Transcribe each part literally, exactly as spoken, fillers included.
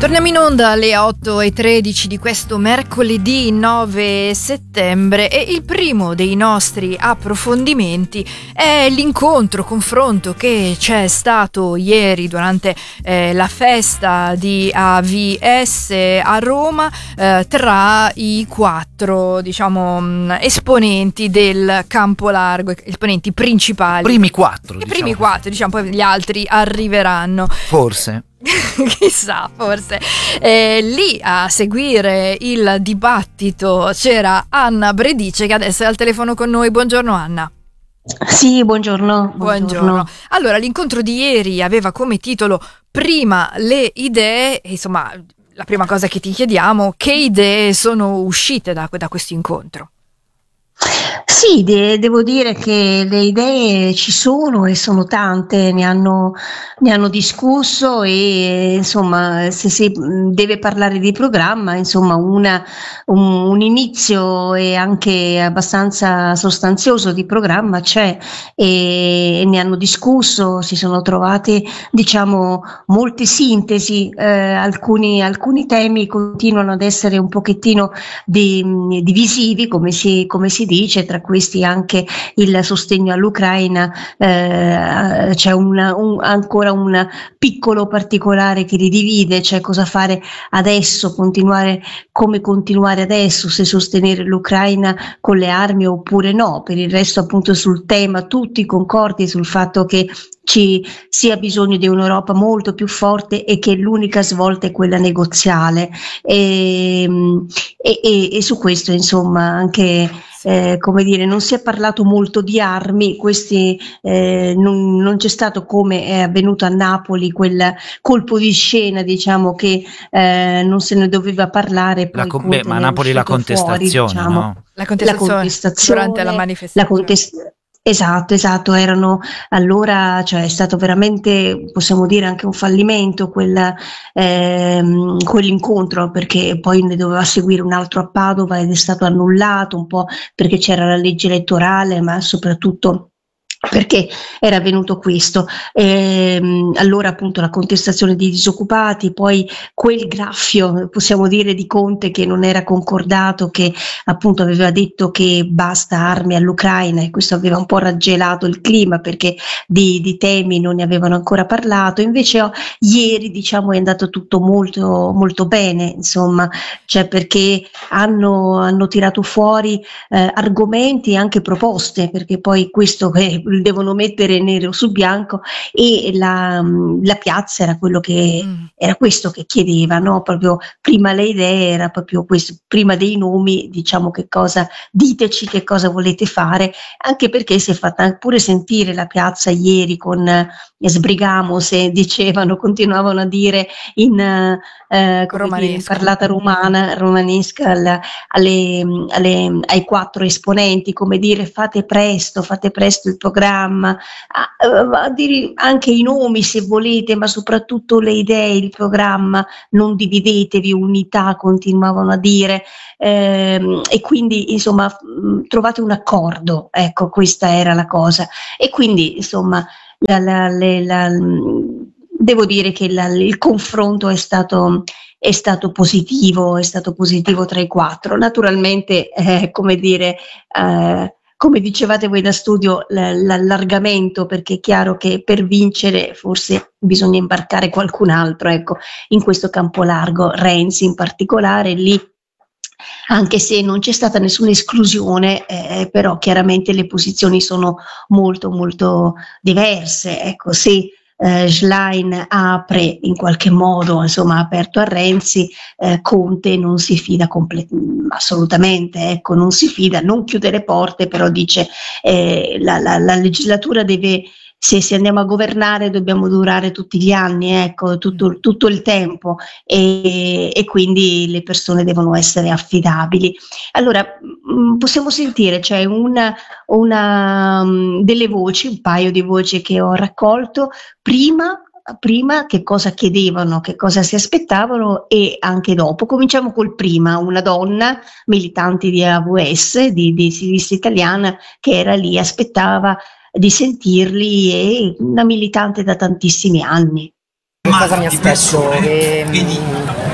Torniamo in onda alle otto e tredici di questo mercoledì nove settembre e il primo dei nostri approfondimenti è l'incontro, confronto che c'è stato ieri durante eh, la festa di A V S a Roma eh, tra i quattro, diciamo, mh, esponenti del campo largo, esponenti principali. Primi quattro. I diciamo primi così. quattro, diciamo, poi gli altri arriveranno. Forse. Chissà, forse. Eh, lì a seguire il dibattito c'era Anna Bredice, che adesso è al telefono con noi. Buongiorno Anna. Sì, buongiorno. Buongiorno. buongiorno. Allora, l'incontro di ieri aveva come titolo Prima le idee, e insomma, la prima cosa che ti chiediamo, che idee sono uscite da, da questo incontro? Sì, de- devo dire che le idee ci sono e sono tante, ne hanno, ne hanno discusso e insomma se si mh, deve parlare di programma, insomma una, un, un inizio e anche abbastanza sostanzioso di programma c'è e, e ne hanno discusso, si sono trovate diciamo molte sintesi, eh, alcuni, alcuni temi continuano ad essere un pochettino di, mh, divisivi come si, come si dice, tra questi anche il sostegno all'Ucraina, eh, c'è una, un, ancora un piccolo particolare che li divide, cioè cosa fare adesso, continuare, come continuare adesso, se sostenere l'Ucraina con le armi oppure no. Per il resto appunto sul tema tutti concordi sul fatto che ci sia bisogno di un'Europa molto più forte e che l'unica svolta è quella negoziale e, e, e, e su questo insomma anche eh, come dire non si è parlato molto di armi, questi eh, non, non c'è stato come è avvenuto a Napoli quel colpo di scena diciamo che eh, non se ne doveva parlare poi la con- beh, ma a Napoli la contestazione, fuori, diciamo, no? La contestazione, la contestazione durante la manifestazione. La contestazione. Esatto, esatto, erano allora, cioè è stato veramente, possiamo dire anche un fallimento quel, ehm, quell'incontro perché poi ne doveva seguire un altro a Padova ed è stato annullato un po' perché c'era la legge elettorale, ma soprattutto perché era avvenuto questo. Ehm, allora appunto la contestazione dei disoccupati, poi quel graffio possiamo dire di Conte che non era concordato, che appunto aveva detto che basta armi all'Ucraina e questo aveva un po' raggelato il clima perché di, di temi non ne avevano ancora parlato, invece oh, ieri diciamo è andato tutto molto molto bene, insomma, cioè perché hanno, hanno tirato fuori eh, argomenti e anche proposte, perché poi questo che devono mettere nero su bianco e la, la piazza era quello che mm. era questo che chiedeva, no? Proprio prima le idee era proprio questo, prima dei nomi diciamo che cosa, diteci che cosa volete fare, anche perché si è fatta pure sentire la piazza ieri con eh, sbrigamos e dicevano, continuavano a dire in, eh, come dire, in parlata romana, romanesca alla, alle, alle, ai quattro esponenti, come dire fate presto, fate presto il programma, a, a dire anche i nomi se volete, ma soprattutto le idee, il programma, non dividetevi, unità continuavano a dire, ehm, e quindi insomma trovate un accordo, ecco questa era la cosa e quindi insomma la, la, la, la, devo dire che la, il confronto è stato è stato positivo, è stato positivo tra i quattro, naturalmente eh, come dire eh, come dicevate voi da studio, l'allargamento, perché è chiaro che per vincere forse bisogna imbarcare qualcun altro, ecco, in questo campo largo, Renzi in particolare, lì anche se non c'è stata nessuna esclusione, eh, però chiaramente le posizioni sono molto molto diverse, ecco, se Uh, Schlein apre in qualche modo, insomma ha aperto a Renzi, eh, Conte non si fida complet- assolutamente, ecco, non si fida, non chiude le porte, però dice eh, la, la, la legislatura deve, se, se andiamo a governare dobbiamo durare tutti gli anni, ecco, tutto, tutto il tempo e, e quindi le persone devono essere affidabili. Allora mh, possiamo sentire, c'è una, una mh, delle voci, un paio di voci che ho raccolto, prima prima che cosa chiedevano, che cosa si aspettavano e anche dopo. Cominciamo col prima, una donna militante di A V S, di, di Sinistra Italiana, che era lì, aspettava di sentirli e una militante da tantissimi anni. Che cosa mi aspetto? Che,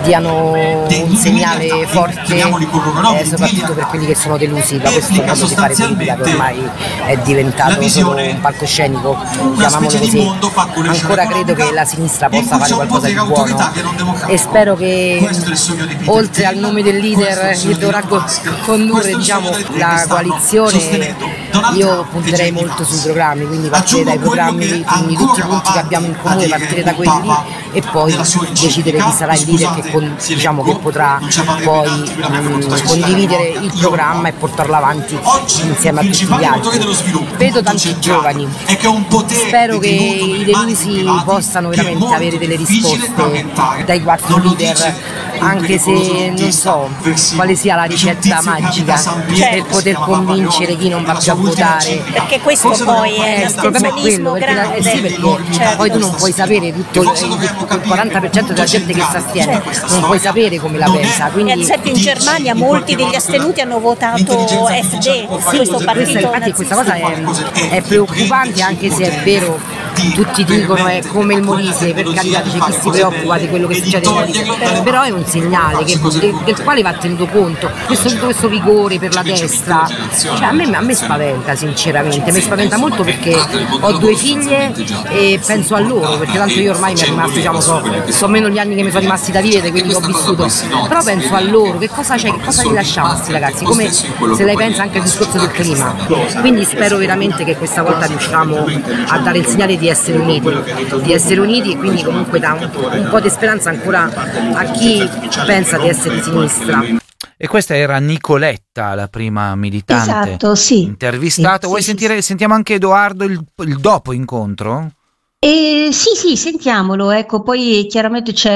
diano un segnale forte, eh, soprattutto per quelli che sono delusi da questo modo di fare politica che ormai è diventato solo un palcoscenico, chiamiamolo così. Ancora credo che la sinistra possa fare qualcosa di buono e spero che oltre al nome del leader che dovrà condurre, diciamo, la coalizione, io punterei molto sui programmi, quindi partire dai programmi, quindi tutti i punti che abbiamo in comune, partire da quelli e poi decidere chi sarà il leader che, con, diciamo, che potrà poi mh, condividere il programma e portarlo avanti insieme a tutti gli altri. Vedo tanti giovani, spero che i delusi possano veramente avere delle risposte dai quattro leader, anche se non so quale sia la ricetta magica per poter convincere chi non va più a votare, perché questo poi è l'astensionismo grande, eh sì, perché certo. Poi tu non puoi sapere tutto il, il quaranta per cento della gente che si astiene, certo. Non puoi sapere come la pensa, quindi... E ad esempio in Germania molti degli astenuti hanno votato F D, sì, questo partito infatti questa cosa è, è preoccupante, anche se è vero, tutti dicono è come il Molise, per carità, c'è chi si preoccupa di quello che succede in Molise, però è un segnale che, del quale va tenuto conto, questo, tutto questo vigore per la destra, cioè a me, a me spaventa sinceramente, mi spaventa molto perché ho due figlie e penso a loro, perché tanto io ormai mi è rimasto, diciamo, so, so meno gli anni che mi sono rimasti da vivere, quindi ho vissuto, però penso a loro, che cosa c'è, che cosa gli lasciamo a questi ragazzi, come se lei pensa anche al discorso del clima, quindi spero veramente che questa volta riusciamo a dare il segnale di essere uniti, di essere uniti e quindi comunque dà un, un po' di speranza ancora a chi pensa di essere di sinistra. E questa era Nicoletta, la prima militante, esatto, sì, intervistata. sì, Vuoi sì, sentire? Sì. Sentiamo anche Edoardo il, il dopo incontro? Eh, sì, sì, sentiamolo, ecco, poi chiaramente c'è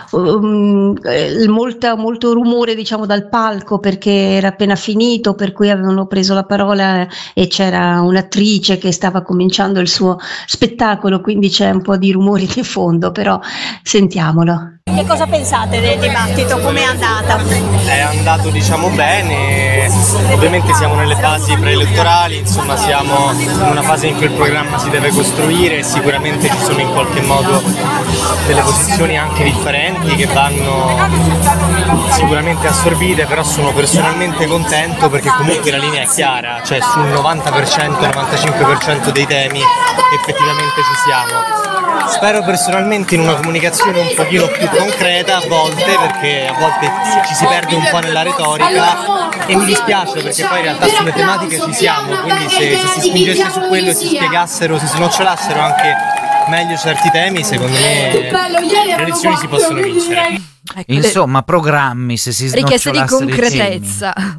um, eh, molta, molto rumore, diciamo, dal palco perché era appena finito, per cui avevano preso la parola e c'era un'attrice che stava cominciando il suo spettacolo, quindi c'è un po' di rumori di fondo, però sentiamolo. Che cosa pensate del dibattito? Come è andata? È andato, diciamo, bene, ovviamente siamo nelle fasi preelettorali, insomma siamo in una fase in cui il programma si deve costruire e sicuramente ci sono in qualche modo delle posizioni anche differenti che vanno sicuramente assorbite, però sono personalmente contento perché comunque la linea è chiara, cioè sul novanta per cento, novantacinque per cento dei temi effettivamente ci siamo. Spero personalmente in una comunicazione un pochino più concreta a volte, perché a volte ci si perde un po' nella retorica e mi dispiace perché poi in realtà sulle tematiche ci siamo, quindi se, se si spingesse su quello e si spiegassero, si snocciolassero anche meglio certi temi, secondo me le elezioni si possono vincere. Insomma, programmi, se si richieste di snocciolassero i concretezza. temi.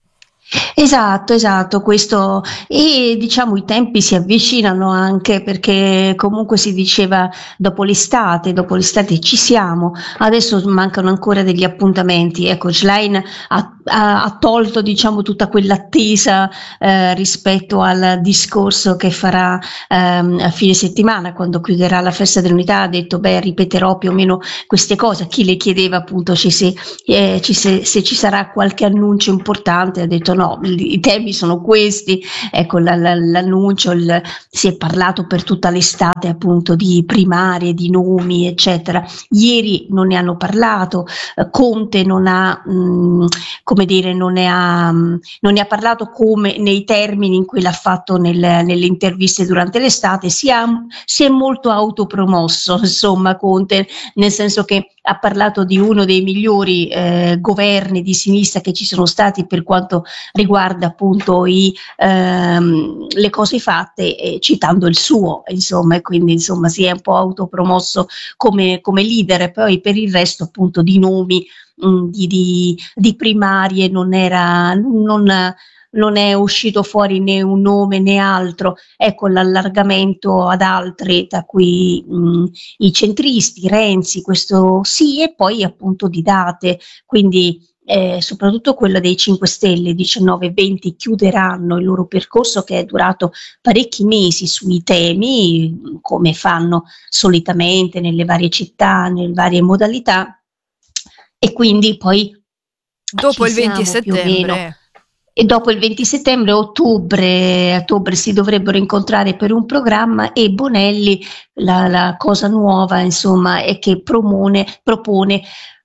Esatto, esatto, questo e diciamo i tempi si avvicinano anche perché comunque si diceva dopo l'estate, dopo l'estate ci siamo, adesso mancano ancora degli appuntamenti, ecco Schlein ha, ha, ha tolto diciamo tutta quell'attesa eh, rispetto al discorso che farà ehm, a fine settimana quando chiuderà la festa dell'unità, ha detto beh ripeterò più o meno queste cose, chi le chiedeva appunto ci se, eh, ci se, se ci sarà qualche annuncio importante, ha detto no, i temi sono questi, ecco la, la, l'annuncio, il, si è parlato per tutta l'estate appunto di primarie, di nomi eccetera, ieri non ne hanno parlato, eh, Conte non ha, mh, come dire, non ne ha, mh, non ne ha parlato come nei termini in cui l'ha fatto nel, nelle interviste durante l'estate, si, ha, si è molto autopromosso insomma Conte, nel senso che ha parlato di uno dei migliori eh, governi di sinistra che ci sono stati per quanto riguarda appunto i, ehm, le cose fatte, eh, citando il suo, insomma, e quindi insomma si è un po' autopromosso come, come leader, e poi per il resto appunto di nomi mh, di, di, di primarie non era, non, non è uscito fuori né un nome né altro, ecco l'allargamento ad altri, tra cui mh, i centristi, Renzi, questo sì, e poi appunto di date, quindi Eh, soprattutto quello dei cinque Stelle, diciannove venti chiuderanno il loro percorso che è durato parecchi mesi sui temi, come fanno solitamente nelle varie città, nelle varie modalità, e quindi poi dopo il venti settembre e dopo il venti settembre, ottobre, ottobre si dovrebbero incontrare per un programma, e Bonelli la, la cosa nuova insomma è che promone, propone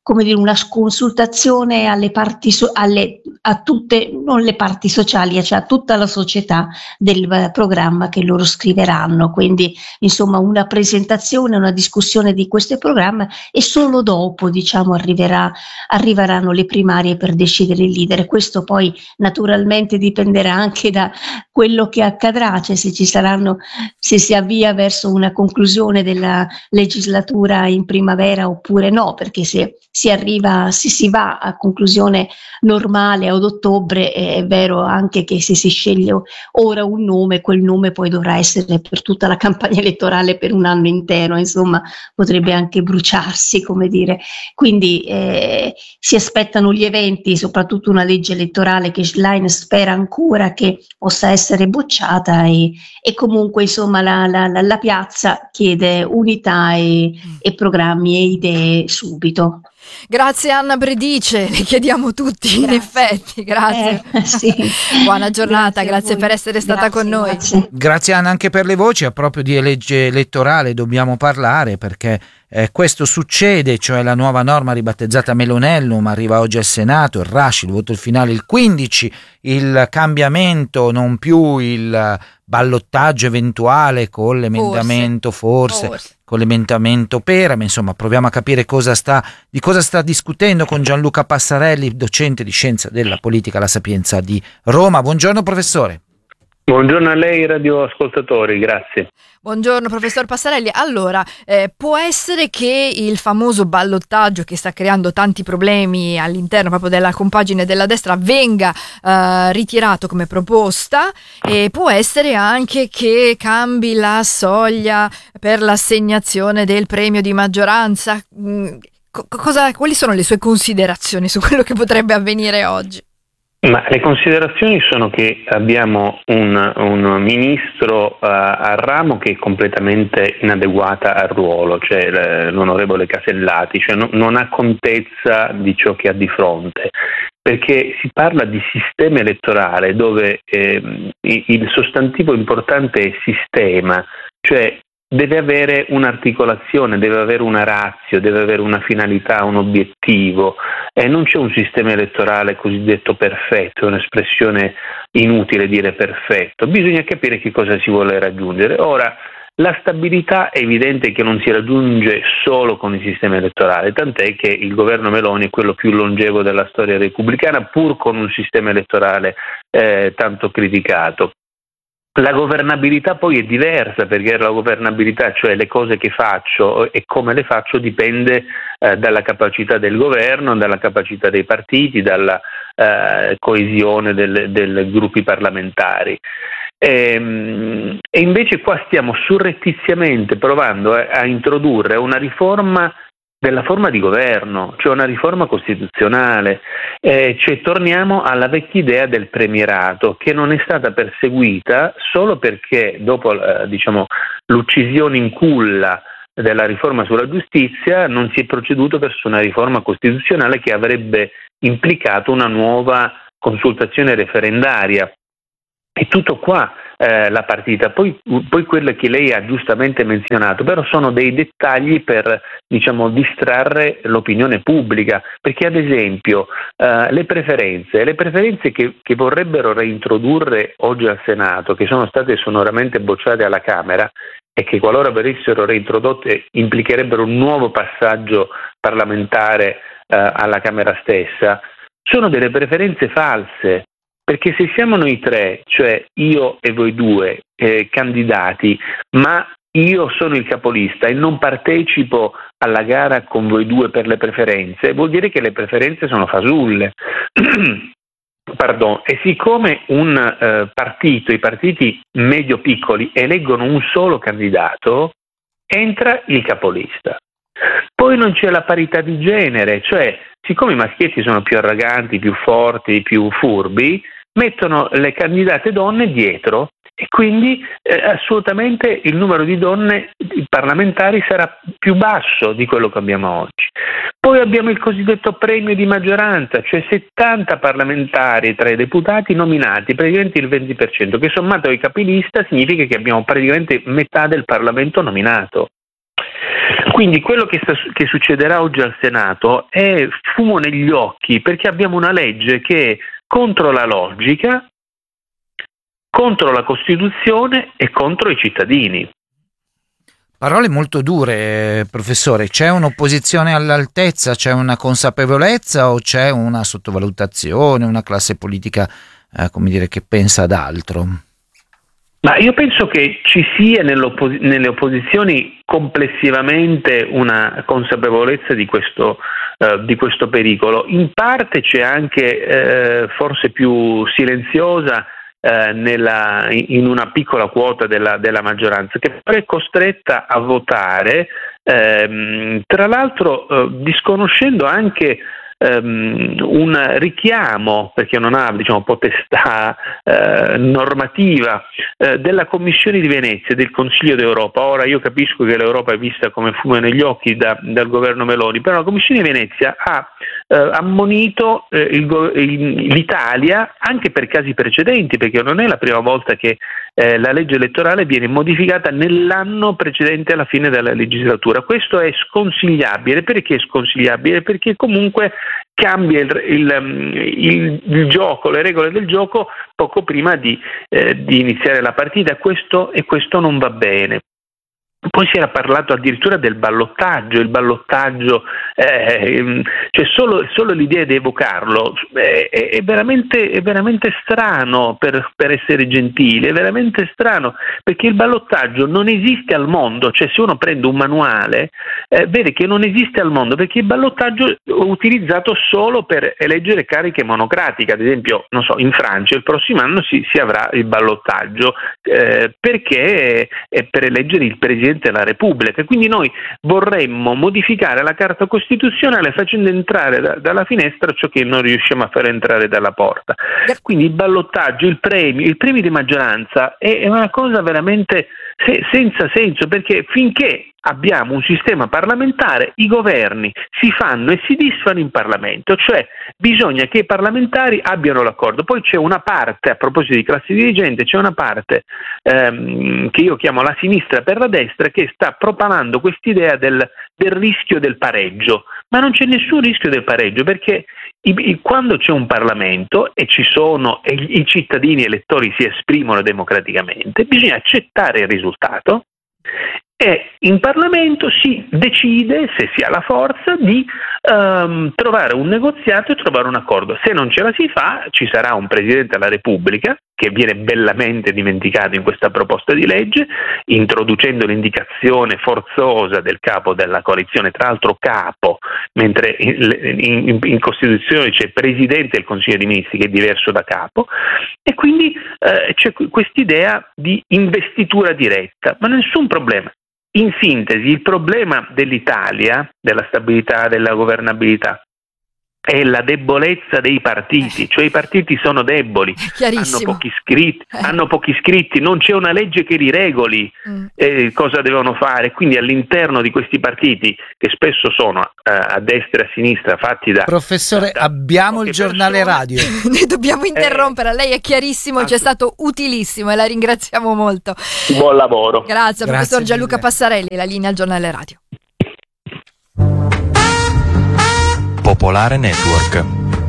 come dire, una consultazione alle parti, so, alle, a tutte, non le parti sociali, cioè a tutta la società del eh, programma che loro scriveranno, quindi insomma una presentazione, una discussione di questo programma e solo dopo diciamo arriverà, arriveranno le primarie per decidere il leader. Questo poi naturalmente dipenderà anche da quello che accadrà, cioè se ci saranno, se si avvia verso una conclusione della legislatura in primavera oppure no, perché se si arriva, se si va a conclusione normale ad ottobre, è vero anche che se si sceglie ora un nome, quel nome poi dovrà essere per tutta la campagna elettorale per un anno intero, insomma potrebbe anche bruciarsi, come dire. Quindi eh, si aspettano gli eventi, soprattutto una legge elettorale che Schlein spera ancora che possa essere bocciata e, e comunque insomma la, la, la, la piazza chiede unità e, e programmi e idee subito. Grazie Anna Bredice, le chiediamo tutti. Grazie. In effetti, grazie. Eh, sì. Buona giornata, grazie, grazie per essere stata grazie, con noi. Grazie. Grazie Anna anche per le voci, a proprio di legge elettorale dobbiamo parlare perché eh, questo succede, cioè la nuova norma ribattezzata Melonellum arriva oggi al Senato, il rush, il voto finale il quindici, il cambiamento, non più il ballottaggio eventuale con l'emendamento forse, forse, forse. con l'emendamento Pera, ma insomma proviamo a capire cosa sta, di cosa sta discutendo con Gianluca Passarelli, docente di Scienza della Politica alla Sapienza di Roma. Buongiorno professore. Buongiorno a lei radioascoltatori, grazie. Buongiorno professor Passarelli. Allora, eh, può essere che il famoso ballottaggio che sta creando tanti problemi all'interno proprio della compagine della destra venga eh, ritirato come proposta, e può essere anche che cambi la soglia per l'assegnazione del premio di maggioranza. Cosa, quali sono le sue considerazioni su quello che potrebbe avvenire oggi? Ma le considerazioni sono che abbiamo un, un ministro uh, al ramo che è completamente inadeguata al ruolo, cioè l'onorevole Casellati, cioè no, non ha contezza di ciò che ha di fronte, perché si parla di sistema elettorale dove eh, il sostantivo importante è sistema, cioè deve avere un'articolazione, deve avere una ratio, deve avere una finalità, un obiettivo, e non c'è un sistema elettorale cosiddetto perfetto, è un'espressione inutile dire perfetto, bisogna capire che cosa si vuole raggiungere. Ora, la stabilità è evidente che non si raggiunge solo con il sistema elettorale, tant'è che il governo Meloni è quello più longevo della storia repubblicana, pur con un sistema elettorale eh, tanto criticato. La governabilità poi è diversa, perché la governabilità, cioè le cose che faccio e come le faccio, dipende eh, dalla capacità del governo, dalla capacità dei partiti, dalla eh, coesione dei del gruppi parlamentari. E, e invece qua stiamo surrettiziamente provando a, a introdurre una riforma della forma di governo, cioè una riforma costituzionale, eh, cioè torniamo alla vecchia idea del premierato, che non è stata perseguita solo perché dopo eh, diciamo l'uccisione in culla della riforma sulla giustizia non si è proceduto verso una riforma costituzionale che avrebbe implicato una nuova consultazione referendaria. È tutto qua eh, la partita, poi, poi quello che lei ha giustamente menzionato, però sono dei dettagli per, diciamo, distrarre l'opinione pubblica, perché ad esempio eh, le preferenze, le preferenze che, che vorrebbero reintrodurre oggi al Senato, che sono state sonoramente bocciate alla Camera e che qualora venissero reintrodotte implicherebbero un nuovo passaggio parlamentare eh, alla Camera stessa, sono delle preferenze false. Perché se siamo noi tre, cioè io e voi due eh, candidati, ma io sono il capolista e non partecipo alla gara con voi due per le preferenze, vuol dire che le preferenze sono fasulle. Pardon. E siccome un eh, partito, i partiti medio-piccoli eleggono un solo candidato, entra il capolista. Poi non c'è la parità di genere, cioè siccome i maschietti sono più arroganti, più forti, più furbi, mettono le candidate donne dietro e quindi eh, assolutamente il numero di donne parlamentari sarà più basso di quello che abbiamo oggi. Poi abbiamo il cosiddetto premio di maggioranza, cioè settanta parlamentari tra i deputati nominati, praticamente il venti per cento, che sommato ai capilista significa che abbiamo praticamente metà del Parlamento nominato. Quindi quello che, sta, che succederà oggi al Senato è fumo negli occhi, perché abbiamo una legge che è contro la logica, contro la Costituzione e contro i cittadini. Parole molto dure, professore. C'è un'opposizione all'altezza, c'è una consapevolezza o c'è una sottovalutazione, una classe politica, eh, come dire, che pensa ad altro? Ma io penso che ci sia nell'oppos- nelle opposizioni complessivamente una consapevolezza di questo, eh, di questo pericolo. In parte c'è anche, eh, forse più silenziosa, Eh, nella, in una piccola quota della, della maggioranza, che però è costretta a votare, ehm, tra l'altro eh, disconoscendo anche ehm, un richiamo, perché non ha, diciamo, potestà eh, normativa eh, della Commissione di Venezia e del Consiglio d'Europa. Ora io capisco che l'Europa è vista come fumo negli occhi da, dal governo Meloni, però la Commissione di Venezia ha eh, ammonito eh, il, il, l'Italia anche per casi precedenti, perché non è la prima volta che eh, la legge elettorale viene modificata nell'anno precedente alla fine della legislatura. Questo è sconsigliabile. Perché è sconsigliabile? Perché comunque cambia il, il, il, il gioco, le regole del gioco poco prima di, eh, di iniziare la partita. Questo, e questo non va bene. Poi si era parlato addirittura del ballottaggio, il ballottaggio, eh, cioè solo, solo l'idea di evocarlo è, è, veramente, è veramente strano, per, per essere gentili, è veramente strano, perché il ballottaggio non esiste al mondo. Cioè se uno prende un manuale eh, vede che non esiste al mondo, perché il ballottaggio è utilizzato solo per eleggere cariche monocratiche. Ad esempio, non so, in Francia il prossimo anno si, si avrà il ballottaggio eh, perché è per eleggere il presidente della Repubblica. Quindi noi vorremmo modificare la Carta Costituzionale facendo entrare da, dalla finestra ciò che non riusciamo a far entrare dalla porta. Quindi il ballottaggio, il premio, il premio di maggioranza è, è una cosa veramente se, senza senso, perché finché abbiamo un sistema parlamentare, i governi si fanno e si disfanno in Parlamento, cioè bisogna che i parlamentari abbiano l'accordo. Poi c'è una parte, a proposito di classe dirigente, c'è una parte ehm, che io chiamo la sinistra per la destra, che sta propalando quest'idea del, del rischio del pareggio, ma non c'è nessun rischio del pareggio, perché i, i, quando c'è un Parlamento e ci sono e i cittadini elettori si esprimono democraticamente, bisogna accettare il risultato. E in Parlamento si decide, se si ha la forza, di um, trovare un negoziato e trovare un accordo. Se non ce la si fa, ci sarà un Presidente della Repubblica, che viene bellamente dimenticato in questa proposta di legge, introducendo l'indicazione forzosa del capo della coalizione, tra l'altro capo, mentre in, in, in Costituzione c'è Presidente del Consiglio dei Ministri, che è diverso da capo, e quindi eh, c'è quest'idea di investitura diretta, ma nessun problema. In sintesi, il problema dell'Italia, della stabilità, della governabilità, è la debolezza dei partiti, cioè i partiti sono deboli, hanno pochi iscritti, eh. hanno pochi iscritti, non c'è una legge che li regoli mm. eh, cosa devono fare, quindi all'interno di questi partiti, che spesso sono eh, a destra e a sinistra, fatti da... Professore, da, abbiamo il giornale persone. radio. Noi dobbiamo interrompere, eh, lei è chiarissimo, ci è stato utilissimo e la ringraziamo molto. Buon lavoro. Grazie, Grazie professor Gianluca mille. Passarelli, la linea al giornale radio. Popolare Network.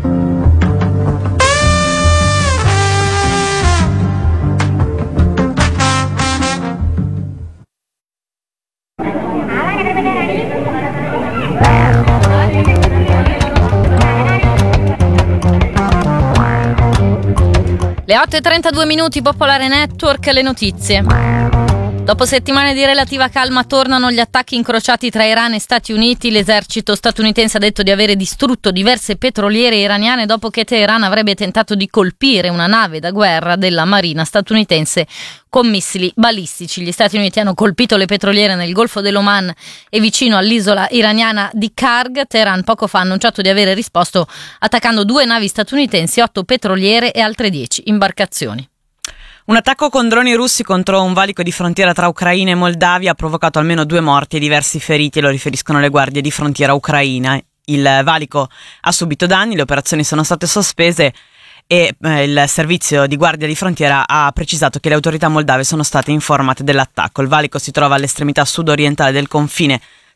Le otto e trentadue minuti, Popolare Network, le notizie. Dopo settimane di relativa calma tornano gli attacchi incrociati tra Iran e Stati Uniti. L'esercito statunitense ha detto di avere distrutto diverse petroliere iraniane dopo che Teheran avrebbe tentato di colpire una nave da guerra della marina statunitense con missili balistici. Gli Stati Uniti hanno colpito le petroliere nel Golfo dell'Oman e vicino all'isola iraniana di Karg. Teheran poco fa ha annunciato di avere risposto attaccando due navi statunitensi, otto petroliere e altre dieci imbarcazioni. Un attacco con droni russi contro un valico di frontiera tra Ucraina e Moldavia ha provocato almeno due morti e diversi feriti, lo riferiscono le guardie di frontiera ucraina. Il valico ha subito danni, le operazioni sono state sospese e eh, il servizio di guardia di frontiera ha precisato che le autorità moldave sono state informate dell'attacco. Il valico si trova all'estremità sud-orientale del confine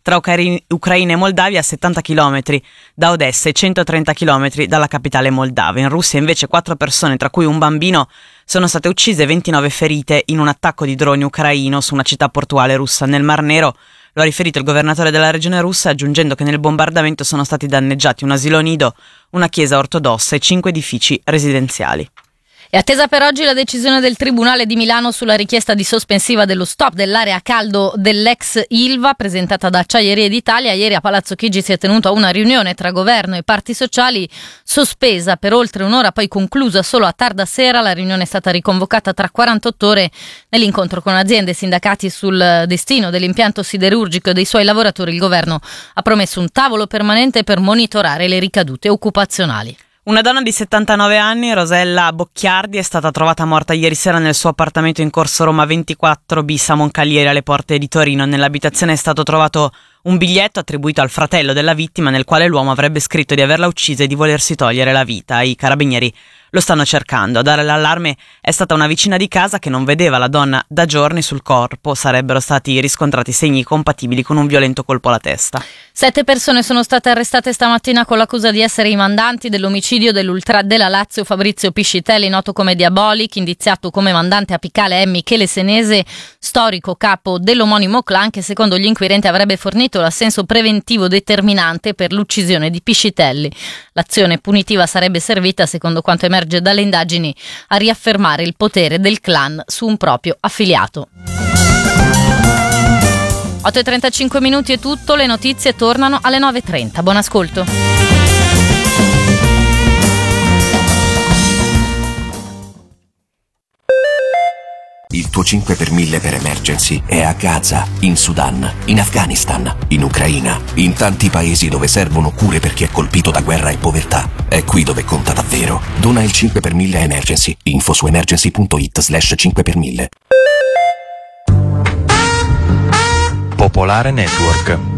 tra Ucraina e Moldavia a settanta chilometri da Odessa e centotrenta chilometri dalla capitale moldava. In Russia invece quattro persone, tra cui un bambino, sono state uccise e ventinove ferite in un attacco di droni ucraino su una città portuale russa nel Mar Nero. Lo ha riferito il governatore della regione russa, aggiungendo che nel bombardamento sono stati danneggiati un asilo nido, una chiesa ortodossa e cinque edifici residenziali. È attesa per oggi la decisione del Tribunale di Milano sulla richiesta di sospensiva dello stop dell'area a caldo dell'ex Ilva presentata da Acciaierie d'Italia. Ieri a Palazzo Chigi si è tenuta una riunione tra governo e parti sociali, sospesa per oltre un'ora, poi conclusa solo a tarda sera. La riunione è stata riconvocata tra quarantotto ore. Nell'incontro con aziende e sindacati sul destino dell'impianto siderurgico e dei suoi lavoratori, il governo ha promesso un tavolo permanente per monitorare le ricadute occupazionali. Una donna di settantanove anni, Rosella Bocchiardi, è stata trovata morta ieri sera nel suo appartamento in corso Roma ventiquattro bis a Moncalieri, alle porte di Torino. Nell'abitazione è stato trovato un biglietto attribuito al fratello della vittima, nel quale l'uomo avrebbe scritto di averla uccisa e di volersi togliere la vita. I carabinieri lo stanno cercando. A dare l'allarme è stata una vicina di casa che non vedeva la donna da giorni. Sul corpo sarebbero stati riscontrati segni compatibili con un violento colpo alla testa. Sette persone sono state arrestate stamattina con l'accusa di essere i mandanti dell'omicidio dell'ultra della Lazio Fabrizio Piscitelli, noto come Diabolic, indiziato come mandante apicale è Michele Senese, storico capo dell'omonimo clan, che secondo gli inquirenti avrebbe fornito l'assenso preventivo determinante per l'uccisione di Piscitelli. L'azione punitiva sarebbe servita, secondo quanto emerge dalle indagini, a riaffermare il potere del clan su un proprio affiliato. otto e trentacinque minuti è tutto, le notizie tornano alle nove e trenta. Buon ascolto. Il tuo cinque per mille per emergency è a Gaza, in Sudan, in Afghanistan, in Ucraina, in tanti paesi dove servono cure per chi è colpito da guerra e povertà. È qui dove conta davvero. Dona il cinque per mille a Emergency. Info su emergency punto it slash cinque per mille. Popolare Network.